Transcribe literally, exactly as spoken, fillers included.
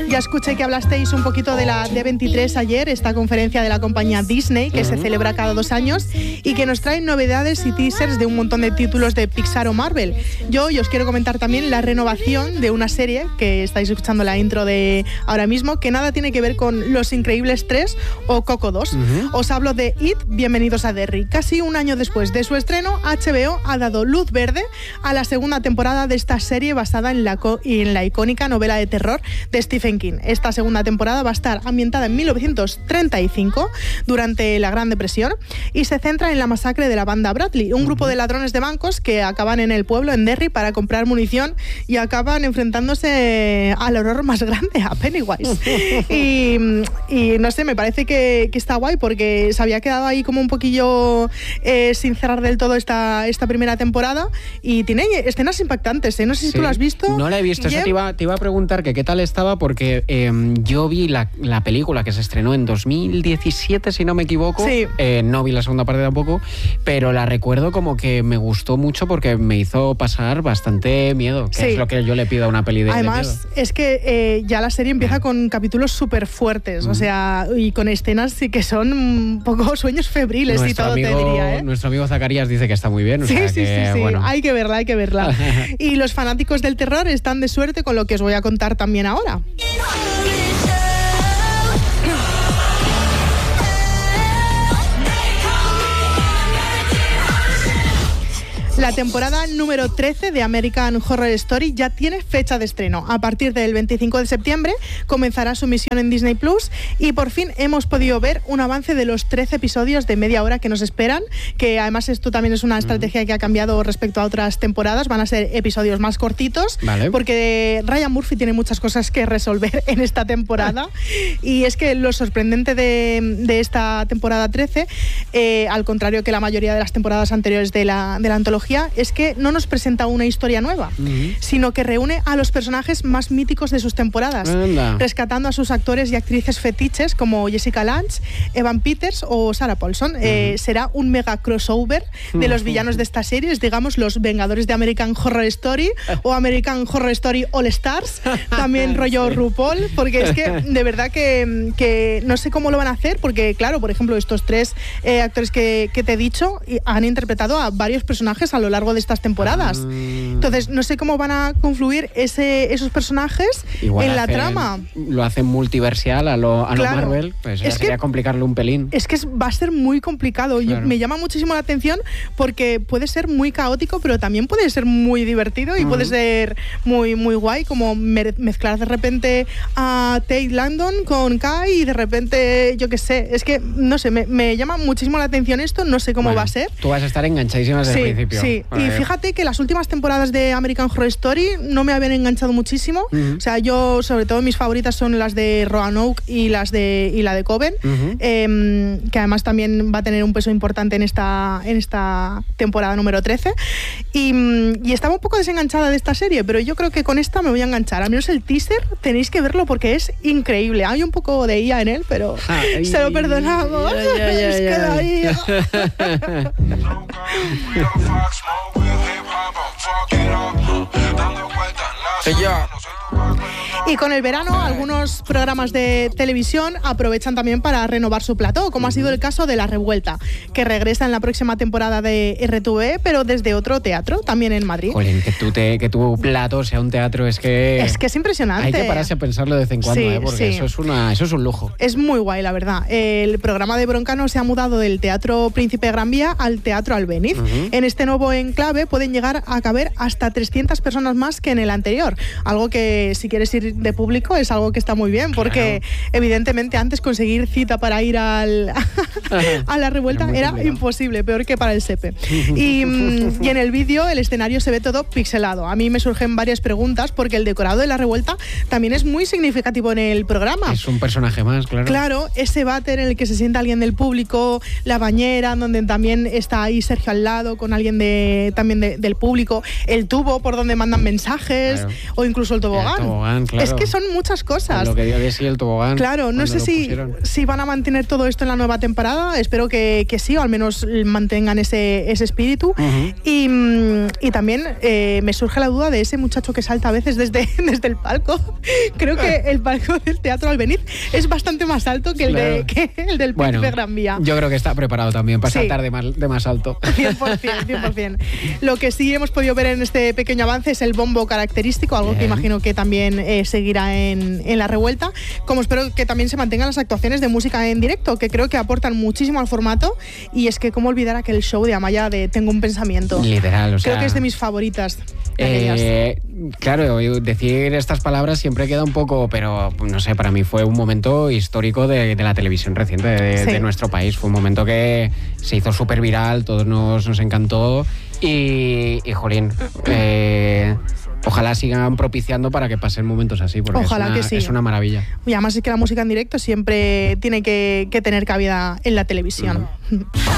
Ya escuché que hablasteis un poquito de la D veintitrés ayer, esta conferencia de la compañía Disney que uh-huh. se celebra cada dos años y que nos trae novedades y teasers de un montón de títulos de Pixar o Marvel. Yo hoy os quiero comentar también la renovación de una serie que estáis escuchando la intro de ahora mismo, que nada tiene que ver con Los Increíbles tres o Coco dos. Uh-huh. Os hablo de It, Bienvenidos a Derry. Casi un año después de su estreno, H B O ha dado luz verde a la segunda temporada de esta serie basada en la, co- en la icónica novela de terror de Stephen King. Esta segunda temporada va a estar ambientada en mil novecientos treinta y cinco, durante la Gran Depresión, y se centra en la masacre de la banda Bradley, un grupo de ladrones de bancos que acaban en el pueblo, en Derry, para comprar munición y acaban enfrentándose al horror más grande, a Pennywise. y, y no sé, me parece que, que está guay porque se había quedado ahí como un poquillo eh, sin cerrar del todo esta, esta primera temporada y tiene escenas impactantes, ¿eh? No sé si sí. tú lo has visto. No la he visto, eso te iba, te iba a preguntar que qué tal estaba porque eh, yo vi la, la película que se estrenó en dos mil diecisiete, si no me equivoco. Sí. Eh, no vi la segunda parte tampoco, pero la recuerdo como que me gustó mucho porque me hizo pasar bastante miedo, que sí. es lo que yo le pido a una peli de Además, de miedo. es que eh, ya la serie empieza con capítulos súper fuertes, mm. o sea, y con escenas sí que son un poco sueños febriles nuestro y todo, amigo, te diría, ¿eh? Nuestro amigo Zacarías dice que está muy bien. O sí, sea sí, que, sí, sí. Bueno. Hay que verla, hay que verla. Y los fanáticos del terror están de suerte con lo que os voy a contar también ahora. La temporada número trece de American Horror Story ya tiene fecha de estreno. A partir del veinticinco de septiembre comenzará su emisión en Disney Plus y por fin hemos podido ver un avance de los trece episodios de media hora que nos esperan, que además esto también es una estrategia que ha cambiado respecto a otras temporadas. Van a ser episodios más cortitos, vale. porque Ryan Murphy tiene muchas cosas que resolver en esta temporada. Y es que lo sorprendente de, de esta temporada trece, eh, al contrario que la mayoría de las temporadas anteriores de la, de la antología, es que no nos presenta una historia nueva, uh-huh. sino que reúne a los personajes más míticos de sus temporadas, Anda. rescatando a sus actores y actrices fetiches como Jessica Lange, Evan Peters o Sarah Paulson. Uh-huh. Eh, será un mega crossover de los villanos de esta serie, digamos los Vengadores de American Horror Story o American Horror Story All Stars, también rollo sí. RuPaul, porque es que de verdad que, que no sé cómo lo van a hacer, porque claro, por ejemplo, estos tres eh, actores que, que te he dicho han interpretado a varios personajes a lo largo de estas temporadas. Ah. Entonces, no sé cómo van a confluir ese, esos personajes Igual en la hacen, trama. Lo hacen multiversial a lo, a claro. lo Marvel, pues es sería que, complicarle un pelín. Es que es, va a ser muy complicado. Claro. Yo, me llama muchísimo la atención porque puede ser muy caótico, pero también puede ser muy divertido y uh-huh. puede ser muy, muy guay, como me, mezclar de repente a Tate Landon con Kai y de repente, yo qué sé, es que, no sé, me, me llama muchísimo la atención esto, no sé cómo bueno, va a ser. Tú vas a estar enganchadísima desde sí, el principio. Sí, vale. Y fíjate que las últimas temporadas de American Horror Story no me habían enganchado muchísimo. Uh-huh. O sea, yo, sobre todo, mis favoritas son las de Roanoke y las de y la de Coven, uh-huh. eh, que además también va a tener un peso importante en esta, en esta temporada número trece. Y, y estaba un poco desenganchada de esta serie, pero yo creo que con esta me voy a enganchar. Al menos el teaser tenéis que verlo porque es increíble. Hay un poco de I A en él, pero ay, se lo perdonamos. Ya, ya, ya, es que la I A. Y con el verano, algunos programas de televisión aprovechan también para renovar su plató, como ha sido el caso de La Revuelta, que regresa en la próxima temporada de R T V E, pero desde otro teatro, también en Madrid. Jolín, que tu, te, que tu plató sea un teatro, es que... Es que es impresionante. Hay que pararse a pensarlo de vez en cuando, sí, ¿eh? Porque sí. eso, es una, eso es un lujo. Es muy guay, la verdad. El programa de Broncano se ha mudado del Teatro Príncipe Gran Vía al Teatro Albéniz. Uh-huh. En este nuevo enclave pueden llegar a caber hasta trescientas personas más que en el anterior, algo que, si quieres ir de público, es algo que está muy bien, porque claro. evidentemente antes conseguir cita para ir al a La Revuelta era, era imposible, peor que para el SEPE. Y, y en el vídeo el escenario se ve todo pixelado. A mí me surgen varias preguntas porque el decorado de La Revuelta también es muy significativo en el programa. Es un personaje más, claro. Claro, ese váter en el que se sienta alguien del público, la bañera donde también está ahí Sergio al lado con alguien de también de, del público, el tubo por donde mandan mensajes, claro. o incluso el tobogán. El tobogán, claro. es que son muchas cosas. Lo que dio de sí el tobogán. Claro, no sé si, si van a mantener todo esto en la nueva temporada. Espero que, que sí, o al menos mantengan ese, ese espíritu. Uh-huh. y, y también eh, me surge la duda de ese muchacho que salta a veces desde, desde el palco. Creo que el palco del Teatro Albéniz es bastante más alto que el, claro. de, que el del bueno, Príncipe Gran Vía. Yo creo que está preparado también para sí. saltar de más, de más alto. cien por ciento, cien por ciento. Lo que sí hemos podido ver en este pequeño avance es el bombo característico, algo Bien. que imagino que también eh, seguirá en, en la revuelta. Como espero que también se mantengan las actuaciones de música en directo, que creo que aportan muchísimo al formato. Y es que cómo olvidar aquel show de Amaya de Tengo un pensamiento. Literal, o sea, creo que es de mis favoritas. Eh, claro, decir estas palabras siempre queda un poco, pero no sé, para mí fue un momento histórico de, de la televisión reciente de, sí. de nuestro país. Fue un momento que se hizo súper viral, todos nos, nos encantó y, y jolín, eh, ojalá sigan propiciando para que pasen momentos así, porque ojalá es, una, que sí. es una maravilla. Y además es que la música en directo siempre tiene que, que tener cabida en la televisión. Mm.